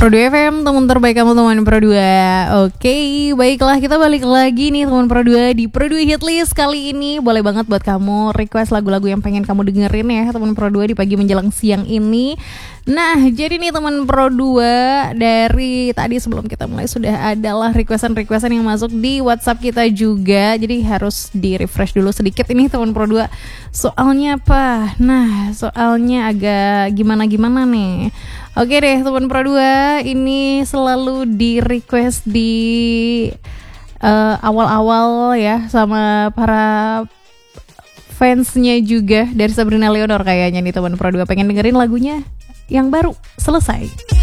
Pro 2 FM, teman terbaik kamu teman Pro 2. Oke, baiklah kita balik lagi nih teman Pro 2 di Pro 2 Hitlist kali ini. Boleh banget buat kamu request lagu-lagu yang pengen kamu dengerin ya teman Pro 2 di pagi menjelang siang ini. Nah, jadi nih teman Pro 2, dari tadi sebelum kita mulai sudah adalah requestan yang masuk di WhatsApp kita juga. Jadi harus di-refresh dulu sedikit ini teman Pro 2. Soalnya apa? Nah, soalnya agak gimana-gimana nih. Oke deh teman Pro 2, ini selalu di request di awal-awal ya sama para fansnya juga dari Sabrina Leonor kayaknya nih teman Pro 2 pengen dengerin lagunya yang baru selesai.